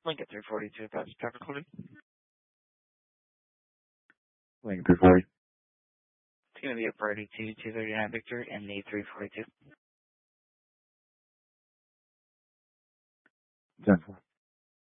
Lincoln 342, that's traffic recording. Lincoln 340. It's going to be a priority 239 Victor and the 342. 10-4.